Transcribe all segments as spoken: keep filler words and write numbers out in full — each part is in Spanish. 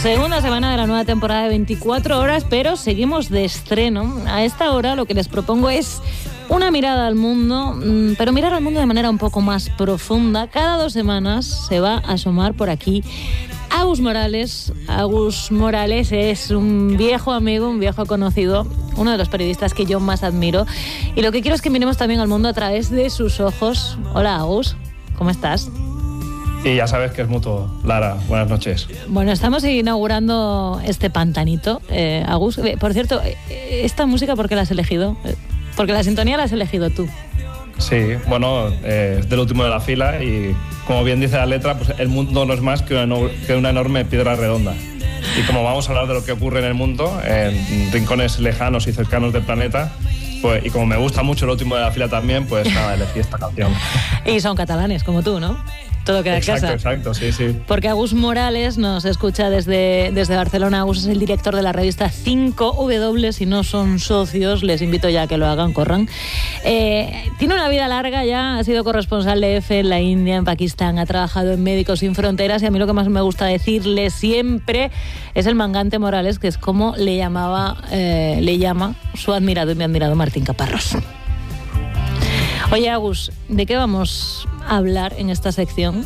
Segunda semana de la nueva temporada de veinticuatro horas, pero seguimos de estreno. A esta hora lo que les propongo es una mirada al mundo, pero mirar al mundo de manera un poco más profunda. Cada dos semanas se va a asomar por aquí Agus Morales. Agus Morales es un viejo amigo, un viejo conocido, uno de los periodistas que yo más admiro. Y lo que quiero es que miremos también al mundo a través de sus ojos. Hola, Agus, ¿cómo estás? Y ya sabes que es mutuo. Lara, buenas noches. Bueno, estamos inaugurando este pantanito. Eh, Agus, por cierto, ¿esta música por qué la has elegido? Porque la sintonía la has elegido tú. Sí, bueno, eh, es del último de la fila y, como bien dice la letra, pues el mundo no es más que una, que una enorme piedra redonda. Y como vamos a hablar de lo que ocurre en el mundo, en rincones lejanos y cercanos del planeta, pues, y como me gusta mucho el último de la fila también, pues nada, elegí esta canción. Y son catalanes, como tú, ¿no? Todo queda en casa. Exacto, exacto, sí, sí. Porque Agus Morales nos escucha desde, desde Barcelona. Agus es el director de la revista cinco W. Si no son socios, les invito ya a que lo hagan, corran. Eh, tiene una vida larga ya, ha sido corresponsal de E F E en la India, en Pakistán, ha trabajado en Médicos Sin Fronteras y a mí lo que más me gusta decirle siempre es el mangante Morales, que es como le llamaba, eh, le llama su admirado y mi admirado Martín Caparrós. Oye, Agus, ¿de qué vamos a hablar en esta sección?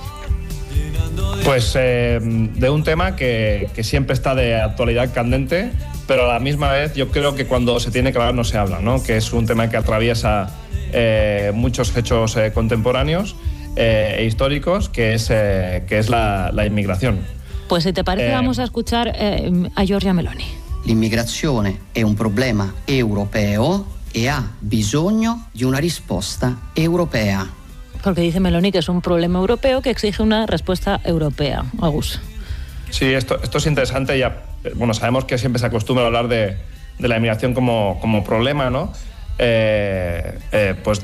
Pues eh, de un tema que, que siempre está de actualidad candente, pero a la misma vez yo creo que cuando se tiene que hablar no se habla, ¿no? Que es un tema que atraviesa eh, muchos hechos eh, contemporáneos eh, e históricos, que es, eh, que es la, la inmigración. Pues si te parece eh, vamos a escuchar eh, a Giorgia Meloni. L'immigrazione è un problema europeo e ha bisogno di una risposta europea. Porque dice Meloni que es un problema europeo que exige una respuesta europea. Agus. Sí, esto, esto es interesante. Ya, bueno, sabemos que siempre se acostumbra a hablar de, de la inmigración como, como problema, ¿no? Eh, eh, pues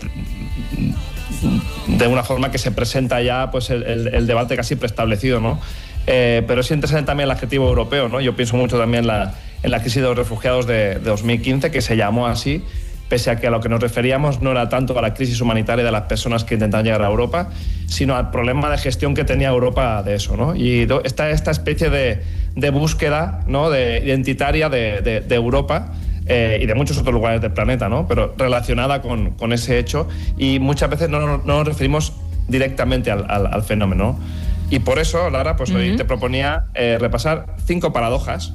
de una forma que se presenta ya pues el, el, el debate casi preestablecido, ¿no? Eh, pero es interesante también el adjetivo europeo, ¿no? Yo pienso mucho también en la, en la crisis de los refugiados de, de dos mil quince, que se llamó así, pese a que a lo que nos referíamos no era tanto a la crisis humanitaria de las personas que intentan llegar a Europa, sino al problema de gestión que tenía Europa de eso, ¿no? Y esta, esta especie de, de búsqueda, ¿no? de, identitaria de, de, de Europa eh, y de muchos otros lugares del planeta, ¿no? Pero relacionada con, con ese hecho, y muchas veces no, no, no nos referimos directamente al, al, al fenómeno, ¿no? Y por eso, Lara, pues hoy uh-huh. te proponía eh, repasar cinco paradojas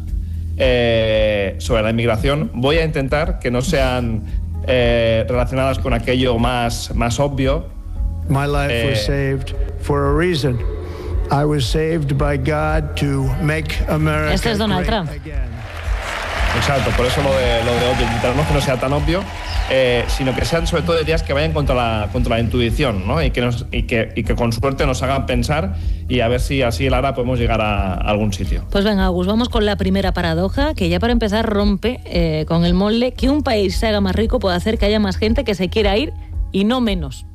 eh, sobre la inmigración. Voy a intentar que no sean Eh, relacionadas con aquello más, más obvio. My life eh, was saved for a reason. I was saved by God to make America Este es Donald Trump. Again. Exacto, por eso lo de, lo de obvio, intentaremos que no sea tan obvio, eh, sino que sean sobre todo ideas que vayan contra la, contra la intuición, ¿no? Y que, nos, y, que, y que con suerte nos hagan pensar y a ver si así, Lara, podemos llegar a, a algún sitio. Pues venga, Agus, vamos con la primera paradoja, que ya para empezar rompe eh, con el molde que un país se haga más rico puede hacer que haya más gente que se quiera ir y no menos.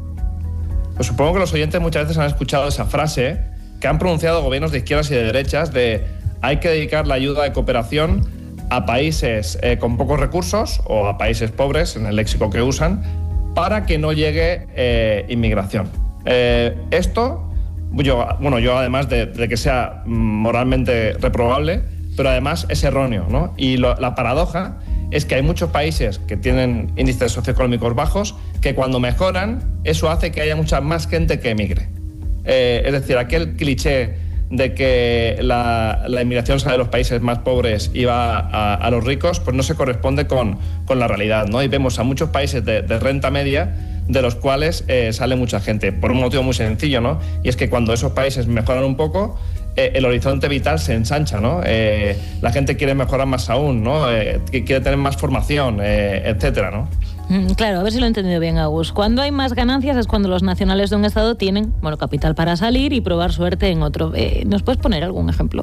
Pues supongo que los oyentes muchas veces han escuchado esa frase que han pronunciado gobiernos de izquierdas y de derechas de hay que dedicar la ayuda de cooperación a países eh, con pocos recursos o a países pobres, en el léxico que usan, para que no llegue eh, inmigración. Eh, esto, yo, bueno, yo además de, de que sea moralmente reprobable, pero además es erróneo, ¿no? Y lo, la paradoja es que hay muchos países que tienen índices socioeconómicos bajos que cuando mejoran, eso hace que haya mucha más gente que emigre. Eh, es decir, aquel cliché de que la, la inmigración sale de los países más pobres y va a, a los ricos, pues no se corresponde con, con la realidad, ¿no? Y vemos a muchos países de, de renta media de los cuales eh, sale mucha gente, por un motivo muy sencillo, ¿no? Y es que cuando esos países mejoran un poco, eh, el horizonte vital se ensancha, ¿no? Eh, la gente quiere mejorar más aún, ¿no? Eh, quiere tener más formación, eh, etcétera, ¿no? Claro, a ver si lo he entendido bien, Agus. Cuando hay más ganancias es cuando los nacionales de un estado tienen, bueno, capital para salir y probar suerte en otro. Eh, ¿Nos puedes poner algún ejemplo?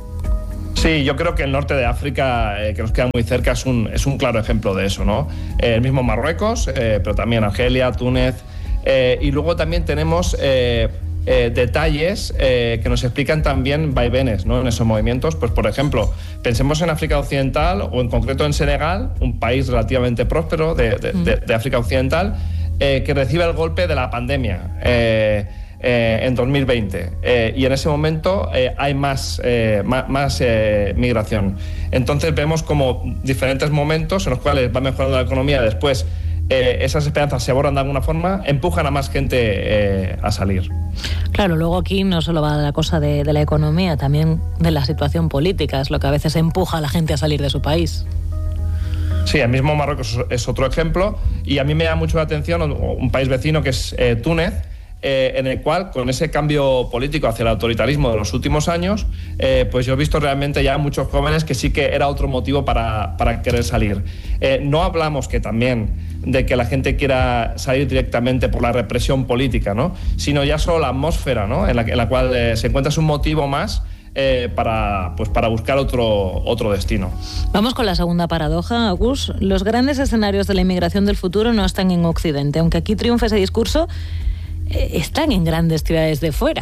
Sí, yo creo que el norte de África, eh, que nos queda muy cerca, es un, es un claro ejemplo de eso, ¿no? Eh, el mismo Marruecos, eh, pero también Argelia, Túnez. Eh, y luego también tenemos eh, eh, detalles eh, que nos explican también vaivenes, ¿no? En esos movimientos. Pues, por ejemplo, pensemos en África Occidental o en concreto en Senegal, un país relativamente próspero de, de, de, de África Occidental, eh, que recibe el golpe de la pandemia. Eh, eh, en dos mil veinte. Eh, y en ese momento eh, hay más, eh, más, más eh, migración. Entonces vemos como diferentes momentos en los cuales va mejorando la economía, después eh, esas esperanzas se borran de alguna forma, empujan a más gente eh, a salir. Claro, luego aquí no solo va la cosa de, de la economía, también de la situación política, es lo que a veces empuja a la gente a salir de su país. Sí, el mismo Marruecos es otro ejemplo, y a mí me llama mucho la atención un país vecino que es eh, Túnez, eh, en el cual, con ese cambio político hacia el autoritarismo de los últimos años, eh, pues yo he visto realmente ya muchos jóvenes que sí que era otro motivo para, para querer salir. Eh, no hablamos que también de que la gente quiera salir directamente por la represión política, ¿no? Sino ya solo la atmósfera, ¿no? en, la, en la cual eh, se encuentra es un motivo más Eh, para, pues para buscar otro, otro destino. Vamos con la segunda paradoja, Agus. Los grandes escenarios de la inmigración del futuro no están en Occidente. Aunque aquí triunfe ese discurso, eh, están en grandes ciudades de fuera.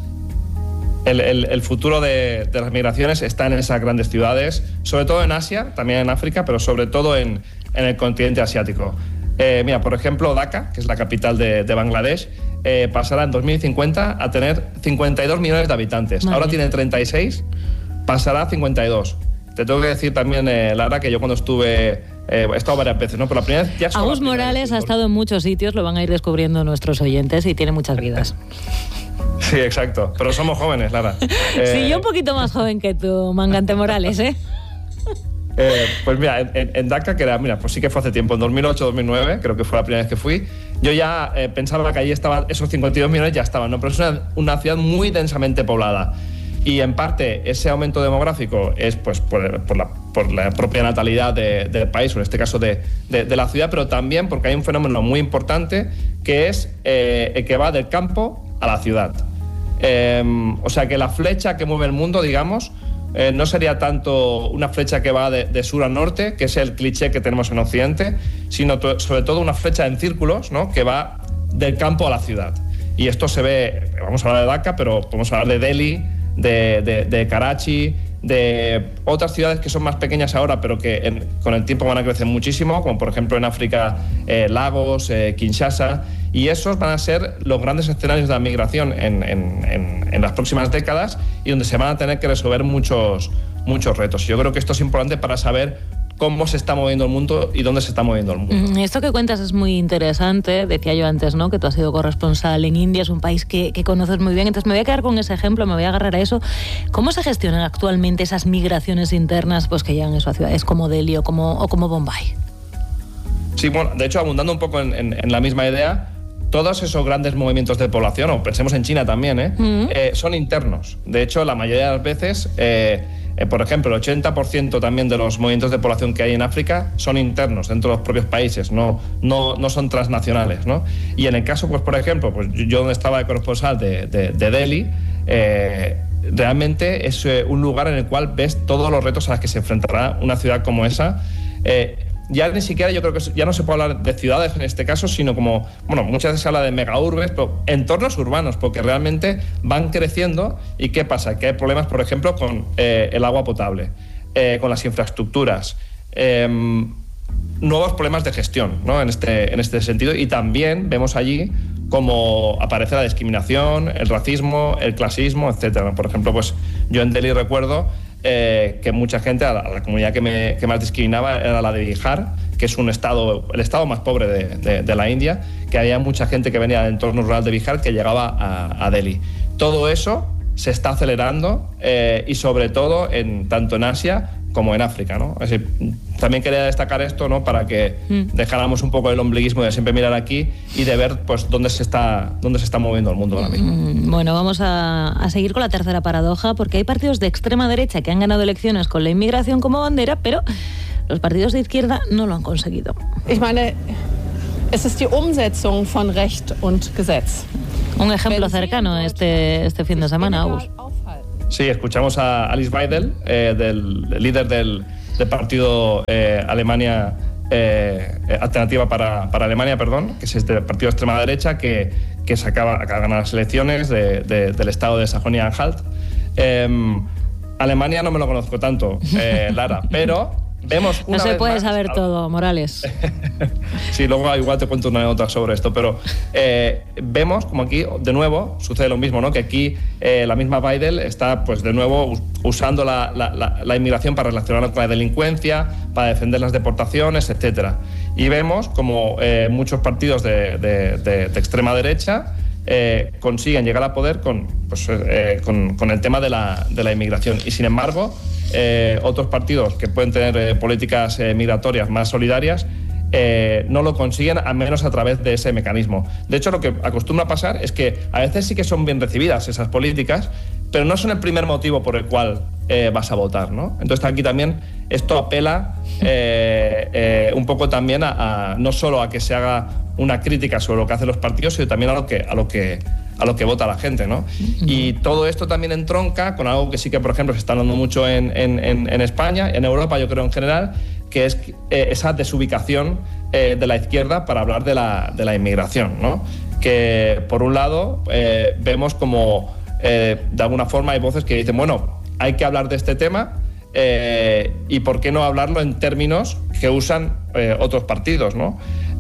El, el, el futuro de, de las migraciones está en esas grandes ciudades, sobre todo en Asia, también en África, pero sobre todo en, en el continente asiático. Eh, mira, por ejemplo, Dhaka, que es la capital de, de Bangladesh, eh, pasará en dos mil cincuenta a tener cincuenta y dos millones de habitantes. Vale. Ahora tiene treinta y seis, pasará a cincuenta y dos. Te tengo que decir también, eh, Lara, que yo cuando estuve, eh, he estado varias veces, ¿no? Pero la primera vez ya Agus Morales ha estado en muchos sitios, lo van a ir descubriendo nuestros oyentes, y tiene muchas vidas. Sí, exacto. Pero somos jóvenes, Lara. Eh... Sí, yo un poquito más joven que tú, Mangante Morales, ¿eh? Eh, pues mira, en, en Dhaka, que era, mira, pues sí que fue hace tiempo, en dos mil ocho dos mil nueve, creo que fue la primera vez que fui, yo ya eh, pensaba que allí estaban, esos cincuenta y dos millones ya estaban, ¿no? Pero es una, una ciudad muy densamente poblada. Y en parte ese aumento demográfico es pues por, por, la, por la propia natalidad de, del país, o en este caso de, de, de la ciudad, pero también porque hay un fenómeno muy importante que es eh, el que va del campo a la ciudad. Eh, o sea que la flecha que mueve el mundo, digamos, Eh, no sería tanto una flecha que va de, de sur a norte, que es el cliché que tenemos en Occidente, sino to- sobre todo una flecha en círculos, ¿no? Que va del campo a la ciudad. Y esto se ve, vamos a hablar de Dhaka, pero podemos hablar de Delhi, de, de, de Karachi, de otras ciudades que son más pequeñas ahora, pero que en, con el tiempo van a crecer muchísimo, como por ejemplo en África, eh, Lagos, eh, Kinshasa, y esos van a ser los grandes escenarios de la migración en, en, en, en las próximas décadas, y donde se van a tener que resolver muchos, muchos retos. Yo creo que esto es importante para saber cómo se está moviendo el mundo y dónde se está moviendo el mundo. Esto que cuentas es muy interesante. Decía yo antes, ¿no?, que tú has sido corresponsal en India, es un país que, que conoces muy bien. Entonces me voy a quedar con ese ejemplo, me voy a agarrar a eso. ¿Cómo se gestionan actualmente esas migraciones internas, pues, que llegan eso a ciudades como Delhi o como, o como Bombay? Sí, bueno, de hecho, abundando un poco en, en, en la misma idea, todos esos grandes movimientos de población, o pensemos en China también, ¿eh? Uh-huh. eh, son internos. De hecho, la mayoría de las veces, eh, eh, por ejemplo, el ochenta por ciento también de los movimientos de población que hay en África son internos dentro de los propios países, no, no, no son transnacionales, ¿no? Y en el caso, pues por ejemplo, pues yo donde estaba de corresponsal de, de, de Delhi, eh, realmente es eh, un lugar en el cual ves todos los retos a los que se enfrentará una ciudad como esa. Eh, Ya ni siquiera yo creo que ya no se puede hablar de ciudades en este caso, sino como, bueno, muchas veces se habla de megaurbes, pero entornos urbanos, porque realmente van creciendo. ¿Y qué pasa? Que hay problemas, por ejemplo, con eh, el agua potable, eh, con las infraestructuras, eh, nuevos problemas de gestión, ¿no? en, este, en este sentido. Y también vemos allí cómo aparece la discriminación, el racismo, el clasismo, etcétera. Por ejemplo, pues yo en Delhi recuerdo Eh, que mucha gente, a la, a la comunidad que, me, que más discriminaba era la de Bihar, que es un estado, el estado más pobre de, de, de la India, que había mucha gente que venía del entorno rural de Bihar que llegaba a, a Delhi. Todo eso se está acelerando eh, y sobre todo en, tanto en Asia como en África, ¿no? Es decir, también quería destacar esto, ¿no?, para que mm. dejáramos un poco el ombliguismo de siempre mirar aquí y de ver, pues, dónde se está, dónde se está moviendo el mundo ahora mismo. Mm, bueno, vamos a, a seguir con la tercera paradoja, porque hay partidos de extrema derecha que han ganado elecciones con la inmigración como bandera, pero los partidos de izquierda no lo han conseguido. Ich meine, es ist die Umsetzung von Recht und Gesetz. Un ejemplo cercano este, este fin de semana, Agus. Sí, escuchamos a Alice Weidel, eh, del, del líder del, del partido eh, Alemania eh, Alternativa para, para Alemania, perdón, que es este partido de extrema derecha que, que se acaba, acaba de ganar las elecciones de, de, del estado de Sajonia-Anhalt. Eh, Alemania no me lo conozco tanto, eh, Lara, pero vemos una No se vez puede más, saber algo... todo, Morales. Sí, luego igual te cuento una anécdota sobre esto, pero eh, vemos como aquí, de nuevo, sucede lo mismo, ¿no? Que aquí eh, la misma Biden está, pues de nuevo, usando la, la, la, la inmigración para relacionarla con la delincuencia, para defender las deportaciones, etcétera. Y vemos como eh, muchos partidos de, de, de, de extrema derecha eh, consiguen llegar al poder con, pues, eh, con, con el tema de la, de la inmigración. Y sin embargo, eh, otros partidos que pueden tener eh, políticas eh, migratorias más solidarias Eh, no lo consiguen, al menos a través de ese mecanismo. De hecho, lo que acostumbra pasar es que a veces sí que son bien recibidas esas políticas, pero no son el primer motivo por el cual eh, vas a votar, ¿no? Entonces aquí también esto apela eh, eh, un poco también a, a no solo a que se haga una crítica sobre lo que hacen los partidos, sino también a lo que, a lo que, a lo que vota la gente, ¿no? Y todo esto también entronca con algo que sí que, por ejemplo, se está hablando mucho en, en, en, en España, en Europa, yo creo en general, que es eh, esa desubicación eh, de la izquierda para hablar de la, de la inmigración, ¿no? Que, por un lado, eh, vemos como, eh, de alguna forma, hay voces que dicen, bueno, hay que hablar de este tema eh, y por qué no hablarlo en términos que usan eh, otros partidos, ¿no?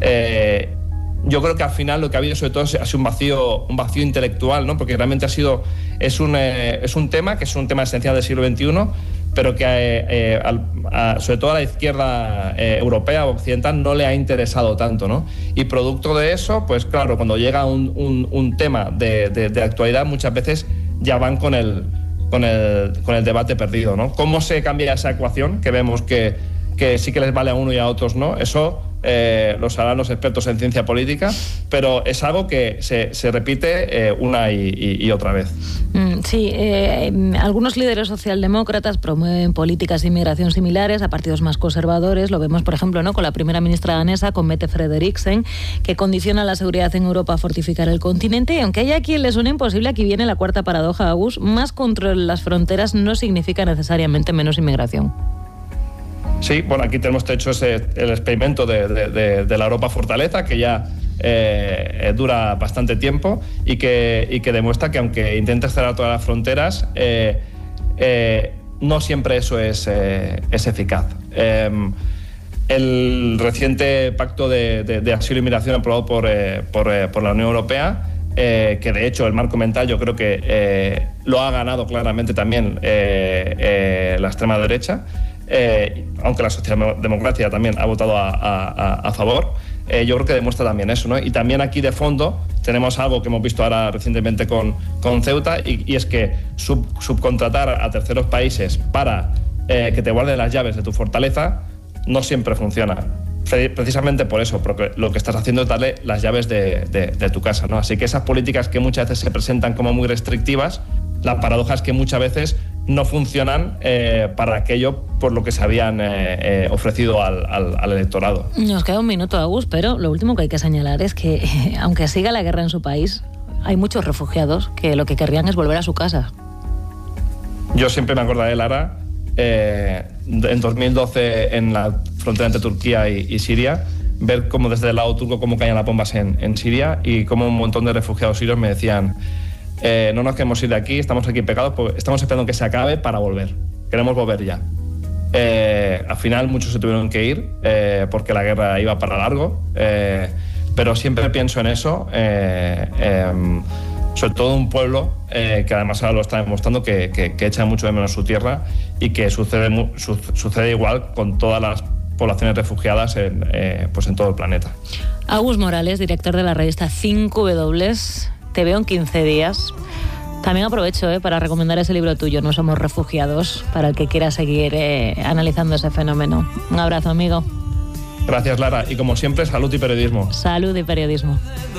Eh, yo creo que al final lo que ha habido sobre todo ha sido un vacío, un vacío intelectual, ¿no? Porque realmente ha sido, es un, eh, es un tema que es un tema esencial del siglo veintiuno, pero que eh, eh, al, a, sobre todo a la izquierda eh, europea o occidental no le ha interesado tanto, ¿no? Y producto de eso, pues claro, cuando llega un, un, un tema de, de, de actualidad, muchas veces ya van con el, con el, con el debate perdido, ¿no? ¿Cómo se cambia esa ecuación que vemos que, que sí que les vale a uno y a otros no? Eso eh, lo sabrán los expertos en ciencia política, pero es algo que se, se repite eh, una y, y, y otra vez. Mm, sí, eh, algunos líderes socialdemócratas promueven políticas de inmigración similares a partidos más conservadores. Lo vemos, por ejemplo, ¿no? con la primera ministra danesa, con Mette Frederiksen, que condiciona la seguridad en Europa a fortificar el continente. Y aunque haya quien le suene imposible, aquí viene la cuarta paradoja, Agus: más control en las fronteras no significa necesariamente menos inmigración. Sí, bueno, aquí tenemos hecho ese, el experimento de, de, de, de la Europa Fortaleza, que ya eh, dura bastante tiempo y que, y que demuestra que aunque intentes cerrar todas las fronteras, eh, eh, no siempre eso es, eh, es eficaz. Eh, el reciente pacto de, de, de asilo y migración aprobado por, eh, por, eh, por la Unión Europea, Eh, que de hecho el marco mental yo creo que eh, lo ha ganado claramente también eh, eh, la extrema derecha, eh, aunque la socialdemocracia también ha votado a, a, a favor, eh, yo creo que demuestra también eso, ¿no? Y también aquí de fondo tenemos algo que hemos visto ahora recientemente con, con Ceuta, y, y es que sub, subcontratar a terceros países para eh, que te guarden las llaves de tu fortaleza no siempre funciona. Precisamente por eso, porque lo que estás haciendo es darle las llaves de, de, de tu casa, ¿no? Así que esas políticas que muchas veces se presentan como muy restrictivas, la paradoja es que muchas veces no funcionan eh, para aquello por lo que se habían eh, eh, ofrecido al, al, al electorado. Nos queda un minuto, Agus, pero lo último que hay que señalar es que, aunque siga la guerra en su país, hay muchos refugiados que lo que querrían es volver a su casa. Yo siempre me acordaré, Lara, eh, en dos mil doce en la frontera entre Turquía y, y Siria, ver cómo desde el lado turco cómo caían las bombas en, en Siria, y cómo un montón de refugiados sirios me decían eh, no nos queremos ir de aquí, estamos aquí pegados, porque estamos esperando que se acabe para volver, queremos volver ya. Eh, al final muchos se tuvieron que ir eh, porque la guerra iba para largo, eh, pero siempre pienso en eso, eh, eh, sobre todo un pueblo eh, que además ahora lo está demostrando que, que, que echa mucho de menos su tierra, y que sucede, su, sucede igual con todas las poblaciones refugiadas en, eh, pues en todo el planeta. Agus Morales, director de la revista cinco doble, te veo en quince días. También aprovecho eh, para recomendar ese libro tuyo, No somos refugiados, para el que quiera seguir eh, analizando ese fenómeno. Un abrazo, amigo. Gracias, Lara, y como siempre, salud y periodismo. Salud y periodismo.